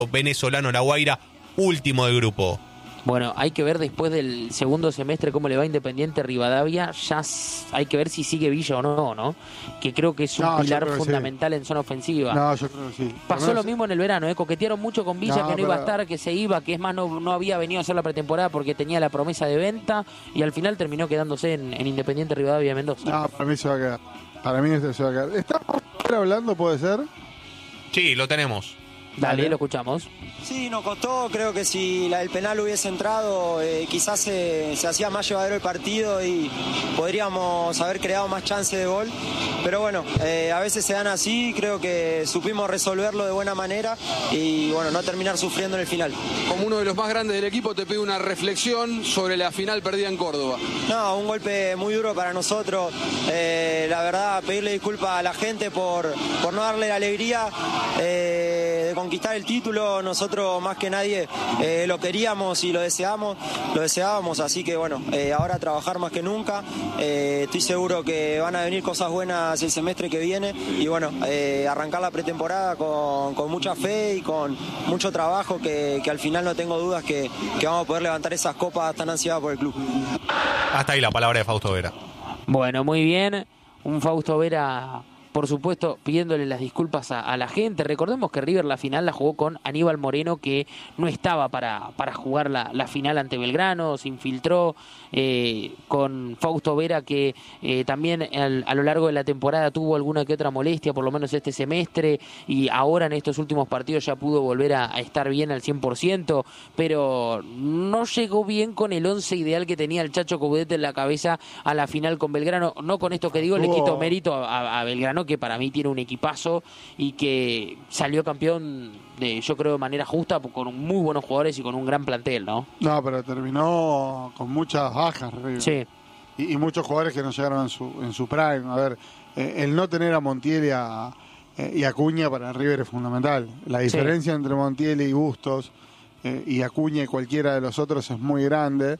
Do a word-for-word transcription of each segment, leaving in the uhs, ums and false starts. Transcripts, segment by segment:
venezolano La Guaira, último del grupo. Bueno, hay que ver después del segundo semestre cómo le va Independiente Rivadavia. Ya hay que ver si sigue Villa o no, ¿no? Que creo que es un no, pilar que fundamental sí. en zona ofensiva. No, yo creo que sí. Pasó no lo sé. mismo en el verano, ¿eh? Coquetearon mucho con Villa, No, que no pero... iba a estar, que se iba, que es más, no, no había venido a hacer la pretemporada porque tenía la promesa de venta y al final terminó quedándose en, en Independiente Rivadavia Mendoza. No, para mí se va a quedar. Para mí este se va a quedar. ¿Estamos hablando, puede ser? Sí, lo tenemos. Dale, lo escuchamos. Sí, nos costó, creo que si la del penal hubiese entrado, eh, quizás se, se hacía más llevadero el partido y podríamos haber creado más chance de gol. Pero bueno, eh, a veces se dan así, creo que supimos resolverlo de buena manera y bueno, no terminar sufriendo en el final. Como uno de los más grandes del equipo, te pido una reflexión sobre la final perdida en Córdoba. No, un golpe muy duro para nosotros. Eh, la verdad, pedirle disculpas a la gente por, por no darle la alegría eh, de conquistar el título. Nosotros más que nadie eh, lo queríamos y lo deseamos, lo deseábamos, así que bueno, eh, ahora trabajar más que nunca. Eh, estoy seguro que van a venir cosas buenas el semestre que viene y bueno, eh, arrancar la pretemporada con, con mucha fe y con mucho trabajo que, que al final no tengo dudas que, que vamos a poder levantar esas copas tan ansiadas por el club. Hasta ahí la palabra de Fausto Vera. Bueno, muy bien. Un Fausto Vera, por supuesto, pidiéndole las disculpas a, a la gente. Recordemos que River la final la jugó con Aníbal Moreno, que no estaba para, para jugar la, la final ante Belgrano, se infiltró, eh, con Fausto Vera, que eh, también al, a lo largo de la temporada tuvo alguna que otra molestia, por lo menos este semestre, y ahora en estos últimos partidos ya pudo volver a, a estar bien al cien por ciento, pero no llegó bien con el once ideal que tenía el Chacho Coudet en la cabeza a la final con Belgrano. No con esto que digo, le quito mérito a, a Belgrano, que para mí tiene un equipazo y que salió campeón de, yo creo, de manera justa, con muy buenos jugadores y con un gran plantel, ¿no? No, pero terminó con muchas bajas, River. Sí. Y, y muchos jugadores que no llegaron en su, en su prime. A ver, eh, el no tener a Montiel y a, eh, y a Acuña para River es fundamental. La diferencia sí. entre Montiel y Bustos eh, y Acuña y cualquiera de los otros es muy grande.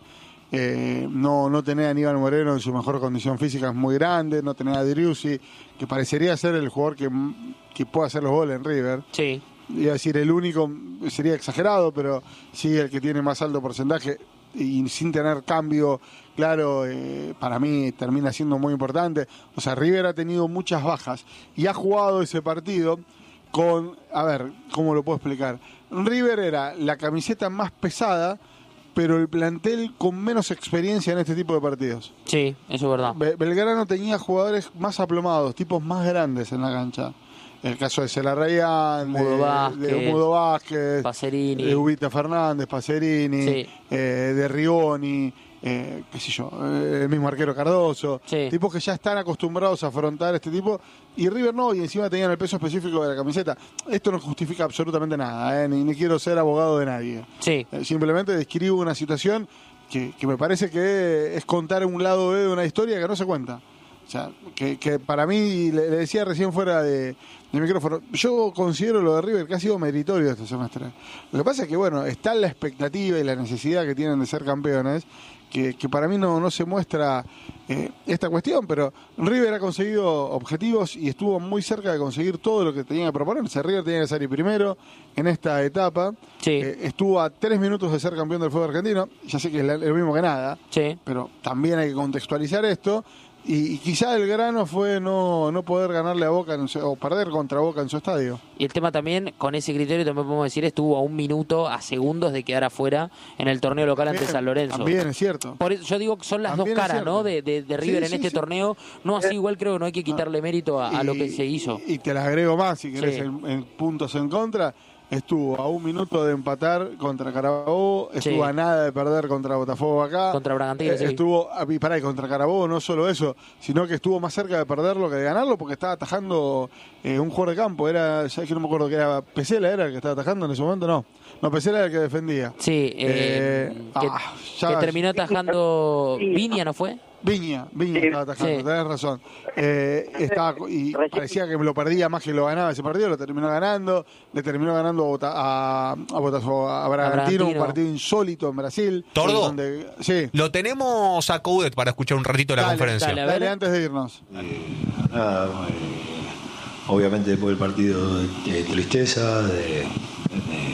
Eh, no, no tener a Aníbal Moreno en su mejor condición física es muy grande, no tener a Driussi, que parecería ser el jugador que, que puede hacer los goles en River. Sí. Iba a decir el único, sería exagerado, pero sí el que tiene más alto porcentaje y sin tener cambio, claro, eh, para mí termina siendo muy importante. O sea, River ha tenido muchas bajas y ha jugado ese partido con, a ver, ¿cómo lo puedo explicar? River era la camiseta más pesada, pero el plantel con menos experiencia en este tipo de partidos. Sí, eso es verdad. Be- Belgrano tenía jugadores más aplomados, tipos más grandes en la cancha. El caso de Celarrayán, Mudo de, Vázquez, de Mudo Vázquez, Pacerini, de Ubita Fernández, Pacerini, sí. eh, de Rigoni, eh, qué sé yo, eh, el mismo arquero Cardoso, sí. tipos que ya están acostumbrados a afrontar este tipo, y River no, y encima tenían el peso específico de la camiseta. Esto no justifica absolutamente nada, eh, ni, ni quiero ser abogado de nadie. Sí. Eh, simplemente describo una situación que, que me parece que es contar un lado B de una historia que no se cuenta. O sea, que, que para mí, le, le decía recién fuera de, de micrófono, yo considero lo de River que ha sido meritorio este semestre. Lo que pasa es que, bueno, está la expectativa y la necesidad que tienen de ser campeones, que, que para mí no, no se muestra eh, esta cuestión, pero River ha conseguido objetivos y estuvo muy cerca de conseguir todo lo que tenía que proponerse. River tenía que salir primero en esta etapa, sí. eh, estuvo a tres minutos de ser campeón del fútbol argentino, ya sé que es lo mismo que nada, sí. pero también hay que contextualizar esto. Y, y quizá el grano fue no, no poder ganarle a Boca en su, o perder contra Boca en su estadio. Y el tema también, con ese criterio también podemos decir, estuvo a un minuto, a segundos de quedar afuera en el torneo local También, ante San Lorenzo. También es cierto. Por eso yo digo que son las También dos caras, ¿no? De, de, de River sí, en sí, este sí. torneo. No así igual creo que no hay que quitarle mérito a, a lo que se hizo. Y te las agrego más, si querés, Sí. en, en puntos en contra. Estuvo a un minuto de empatar contra Carabobo, estuvo Sí. a nada de perder contra Botafogo acá. Contra Bragantino, eh, sí. Estuvo, y pará, y contra Carabobo no solo eso, sino que estuvo más cerca de perderlo que de ganarlo porque estaba atajando eh, un jugador de campo. Era, ya que no me acuerdo que era Pesela, era el que estaba atajando en ese momento, no. No, Pesela era el que defendía. Sí, eh, Eh, que, ah, ya- que terminó atajando Viña, ¿no fue? Viña, Viña Sí. estaba atajando, Sí. tenés razón. Eh, estaba, y parecía que me lo perdía más que lo ganaba ese partido, lo terminó ganando, le terminó ganando a, Bota, a, a, Botafogo, a Bragantino, un Bragantino. partido insólito en Brasil. ¿Tordo? Donde, sí, Lo tenemos a Coudet para escuchar un ratito la dale, conferencia. dale, a ver. dale antes de irnos. Eh, nada, eh, obviamente después del partido de tristeza, de, de